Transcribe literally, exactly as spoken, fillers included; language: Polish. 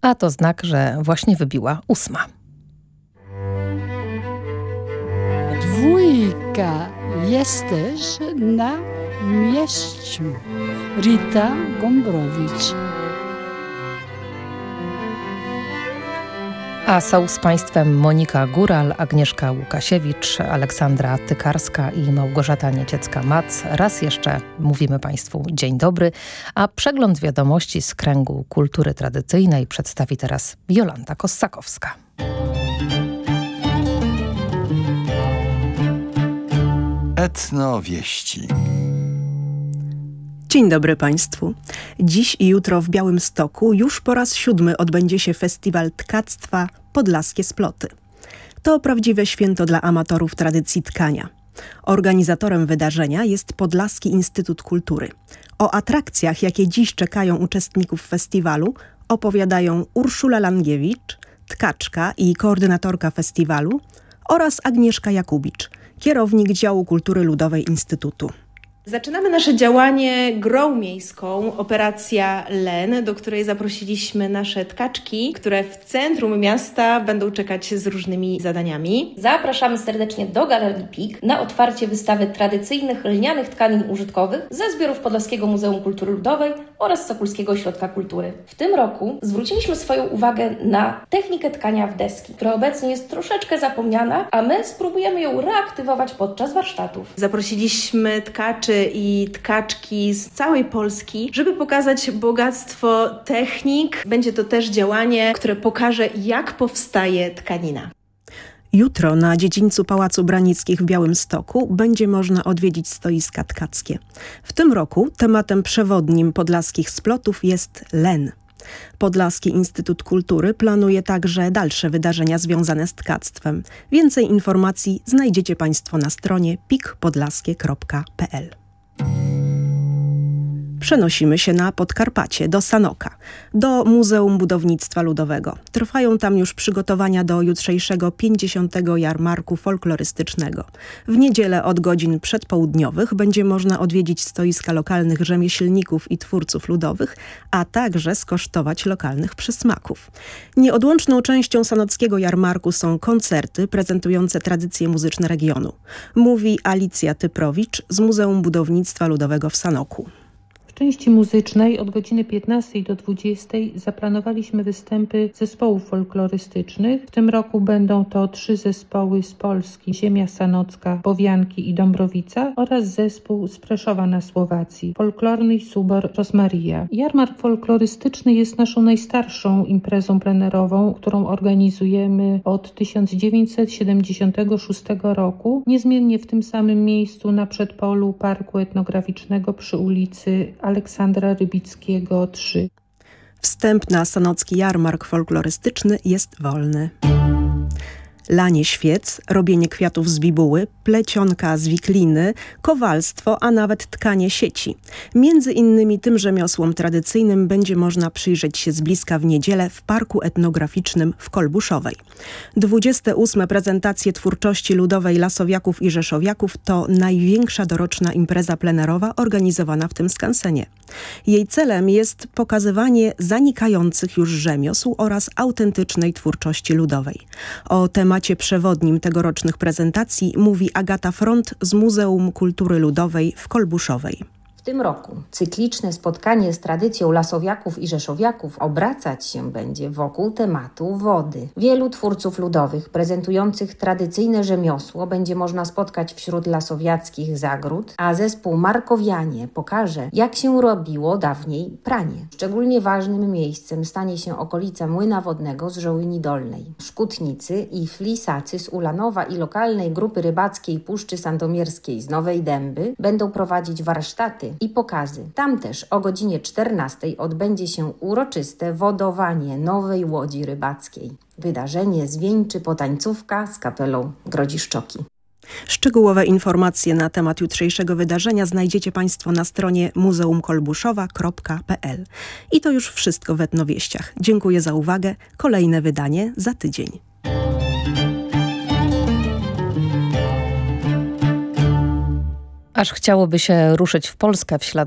a to znak, że właśnie wybiła ósma. Dwójka, jesteś na mieściu. Rita Gombrowicz. A są z Państwem Monika Góral, Agnieszka Łukasiewicz, Aleksandra Tykarska i Małgorzata Nieciecka-Mac. Raz jeszcze mówimy Państwu dzień dobry, a przegląd wiadomości z kręgu kultury tradycyjnej przedstawi teraz Jolanta Kossakowska. Etnowieści. Dzień dobry Państwu. Dziś i jutro w Białymstoku już po raz siódmy odbędzie się festiwal tkactwa Podlaskie Sploty. To prawdziwe święto dla amatorów tradycji tkania. Organizatorem wydarzenia jest Podlaski Instytut Kultury. O atrakcjach, jakie dziś czekają uczestników festiwalu, opowiadają Urszula Langiewicz, tkaczka i koordynatorka festiwalu, oraz Agnieszka Jakubicz, kierownik działu kultury ludowej Instytutu. Zaczynamy nasze działanie grą miejską, operacja Len, do której zaprosiliśmy nasze tkaczki, które w centrum miasta będą czekać z różnymi zadaniami. Zapraszamy serdecznie do Galerii Pik na otwarcie wystawy tradycyjnych lnianych tkanin użytkowych ze zbiorów Podlaskiego Muzeum Kultury Ludowej oraz Sokólskiego Ośrodka Kultury. W tym roku zwróciliśmy swoją uwagę na technikę tkania w deski, która obecnie jest troszeczkę zapomniana, a my spróbujemy ją reaktywować podczas warsztatów. Zaprosiliśmy tkaczy i tkaczki z całej Polski, żeby pokazać bogactwo technik. Będzie to też działanie, które pokaże, jak powstaje tkanina. Jutro na dziedzińcu Pałacu Branickich w Białymstoku będzie można odwiedzić stoiska tkackie. W tym roku tematem przewodnim podlaskich splotów jest len. Podlaski Instytut Kultury planuje także dalsze wydarzenia związane z tkactwem. Więcej informacji znajdziecie Państwo na stronie pikpodlaskie kropka p l. Przenosimy się na Podkarpacie, do Sanoka, do Muzeum Budownictwa Ludowego. Trwają tam już przygotowania do jutrzejszego pięćdziesiątego jarmarku folklorystycznego. W niedzielę od godzin przedpołudniowych będzie można odwiedzić stoiska lokalnych rzemieślników i twórców ludowych, a także skosztować lokalnych przysmaków. Nieodłączną częścią sanockiego jarmarku są koncerty prezentujące tradycje muzyczne regionu. Mówi Alicja Typrowicz z Muzeum Budownictwa Ludowego w Sanoku. W części muzycznej od godziny piętnastej do dwudziestej zaplanowaliśmy występy zespołów folklorystycznych. W tym roku będą to trzy zespoły z Polski: Ziemia Sanocka, Bowianki i Dąbrowica oraz zespół z Preszowa na Słowacji, folklorny subor Rosmaria. Jarmark folklorystyczny jest naszą najstarszą imprezą plenerową, którą organizujemy od tysiąc dziewięćset siedemdziesiątego szóstego roku, niezmiennie w tym samym miejscu na przedpolu Parku Etnograficznego przy ulicy Aleksandra Rybickiego trzy. Wstęp na sanocki jarmark folklorystyczny jest wolny. Lanie świec, robienie kwiatów z bibuły, plecionka z wikliny, kowalstwo, a nawet tkanie sieci. Między innymi tym rzemiosłom tradycyjnym będzie można przyjrzeć się z bliska w niedzielę w Parku Etnograficznym w Kolbuszowej. dwudzieste ósme prezentacje twórczości ludowej Lasowiaków i Rzeszowiaków to największa doroczna impreza plenerowa organizowana w tym skansenie. Jej celem jest pokazywanie zanikających już rzemiosł oraz autentycznej twórczości ludowej. O temacie przewodnim tegorocznych prezentacji mówi Agata Front z Muzeum Kultury Ludowej w Kolbuszowej. W tym roku cykliczne spotkanie z tradycją Lasowiaków i Rzeszowiaków obracać się będzie wokół tematu wody. Wielu twórców ludowych prezentujących tradycyjne rzemiosło będzie można spotkać wśród lasowiackich zagród, a zespół Markowianie pokaże, jak się robiło dawniej pranie. Szczególnie ważnym miejscem stanie się okolica Młyna Wodnego z Żołyni Dolnej. Szkutnicy i flisacy z Ulanowa i lokalnej grupy rybackiej Puszczy Sandomierskiej z Nowej Dęby będą prowadzić warsztaty i pokazy. Tam też o godzinie czternastej odbędzie się uroczyste wodowanie nowej łodzi rybackiej. Wydarzenie zwieńczy potańcówka z kapelą Grodziszczoki. Szczegółowe informacje na temat jutrzejszego wydarzenia znajdziecie Państwo na stronie muzeum kolbuszowa kropka p l. I to już wszystko w Etnowieściach. Dziękuję za uwagę. Kolejne wydanie za tydzień. Aż chciałoby się ruszyć w Polskę w ślad